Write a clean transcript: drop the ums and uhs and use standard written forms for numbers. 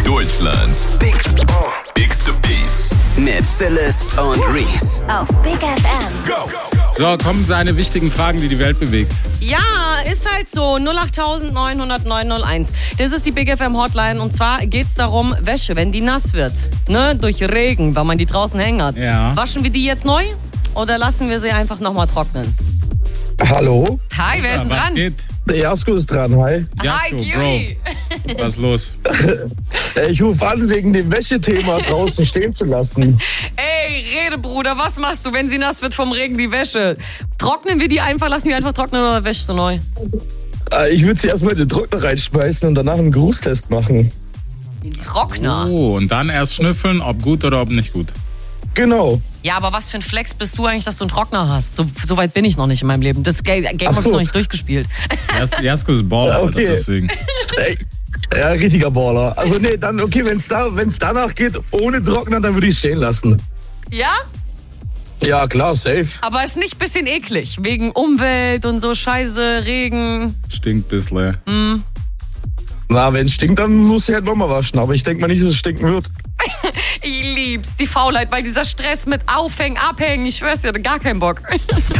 Deutschlands bigste Beats. Mit Phyllis und Reese. Auf Big FM. Go! So, kommen seine wichtigen Fragen, die die Welt bewegt. Ja, ist halt so. 08900 901. Das ist die Big FM Hotline. Und zwar geht's darum, Wäsche, wenn die nass wird, ne, durch Regen, weil man die draußen hängen hat. Ja. Waschen wir die jetzt neu oder lassen wir sie einfach nochmal trocknen? Hallo? Hi, wer ist denn Was dran? geht? Der Jasko ist dran, hi. Jasko, Hi, Bro. Cutie. Was ist los? Ich rufe an, wegen dem Wäschethema draußen stehen zu lassen. Ey, Rede, Bruder, was machst du, wenn sie nass wird vom Regen, die Wäsche? Trocknen wir die einfach, lassen wir einfach trocknen oder wäschst du neu? Ich würde sie erstmal in den Trockner reinschmeißen und danach einen Geruchstest machen. In den Trockner? Oh, und dann erst schnüffeln, ob gut oder ob nicht gut. Genau. Ja, aber was für ein Flex bist du eigentlich, dass du einen Trockner hast? So weit bin ich noch nicht in meinem Leben. Das Game Ach habe ich so. noch nicht durchgespielt. Jasko ist Baller, Okay. deswegen. Ja, richtiger Baller. Also nee, dann okay, wenn's danach geht, ohne Trockner, dann würde ich es stehen lassen. Ja? Ja, klar, safe. Aber ist nicht ein bisschen eklig? Wegen Umwelt und so Scheiße, Regen. Stinkt ein bisschen. Na, wenn es stinkt, dann muss ich halt nochmal waschen. Aber ich denke mal nicht, dass es stinken wird. Ich lieb's, die Faulheit, weil dieser Stress mit Aufhängen, Abhängen, ich schwör's dir, gar keinen Bock.